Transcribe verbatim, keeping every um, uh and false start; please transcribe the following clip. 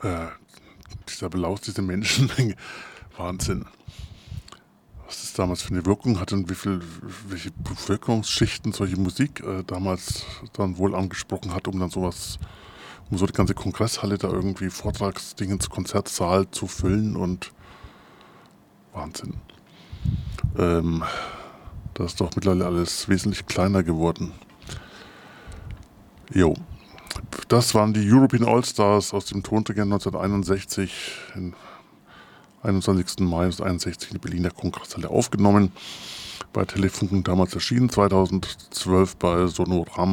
Äh, dieser Applaus, diese Menschenmenge, Wahnsinn. Was das damals für eine Wirkung hatte und wie viel, welche Bevölkerungsschichten solche Musik äh, damals dann wohl angesprochen hat, um dann sowas, um so die ganze Kongresshalle da irgendwie Vortragsdingen, Konzertsaal zu füllen und Wahnsinn. Ähm, das ist doch mittlerweile alles wesentlich kleiner geworden. Jo. Das waren die European All-Stars aus dem Tonträger neunzehnhunderteinundsechzig, im einundzwanzigsten Mai neunzehnhunderteinundsechzig in die Berliner Kongresshalle aufgenommen. Bei Telefunken damals erschienen, zweitausendzwölf bei Sonorama.